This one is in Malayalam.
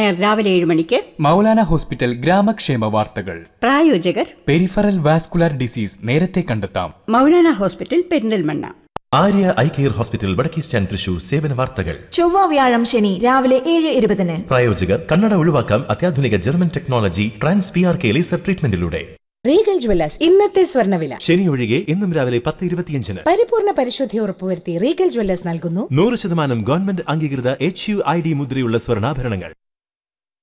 ഞായർ രാവിലെ 7 മണിക്ക് മൗലാന ഹോസ്പിറ്റൽ ഗ്രാമക്ഷേമ വാർത്തകൾ. പ്രായോജകർ പെരിഫറൽ വാസ്കുലർ ഡിസീസ് നേരത്തെ കണ്ടെത്താം. Maulana hospital Perinthalmanna. Arya eye care hospital വടക്കേസ്റ്റാൻ Thrissur സേവന വാർത്തകൾ. ചൊവ്വ വ്യാഴം ശനി രാവിലെ 7:20. പ്രായോജകർ കണ്ണട ഒഴിവാക്കാം അത്യാധുനിക German technology trans PRK laser ട്രീറ്റ്മെന്റിലൂടെ. Regal Jewellers ഇന്നത്തെ സ്വർണ്ണവില. ശനി ഒഴികെ എന്നും രാവിലെ 10:25. പരിപൂർണ പരിശുദ്ധി ഉറപ്പുവരുത്തി റീഗൽ ജ്വല്ലേഴ്സ് നൽകുന്നു 100% ഗവൺമെന്റ് അംഗീകൃത HUID മുദ്രയുള്ള സ്വർണ്ണാഭരണങ്ങൾ.